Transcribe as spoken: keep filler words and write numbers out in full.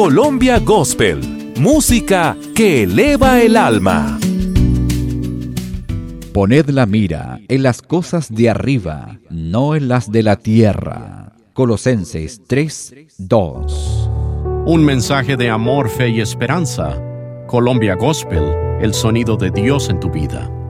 Colombia Gospel, música que eleva el alma. Poned la mira en las cosas de arriba, no en las de la tierra. Colosenses tres, dos. Un mensaje de amor, fe y esperanza. Colombia Gospel, el sonido de Dios en tu vida.